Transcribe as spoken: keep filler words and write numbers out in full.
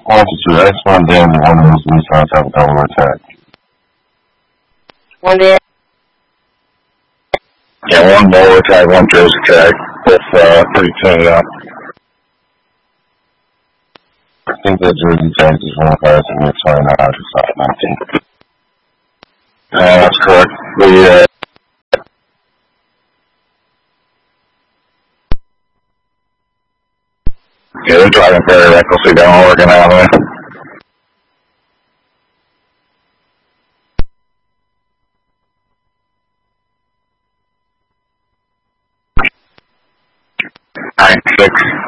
Altitude, X one damn one of those Nissan have a double attack. One day. Yeah, one lower attack, one Joe's attack. Both uh, pretty tuned up. I think that Jersey tag is one faster than the China Hydrosoft nineteen. Uh, that's correct. The, uh, yeah, they're driving very recklessly down Oregon Avenue. Nine six.